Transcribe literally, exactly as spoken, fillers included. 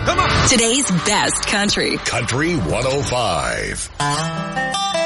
Come on. Today's best country. Country one oh five.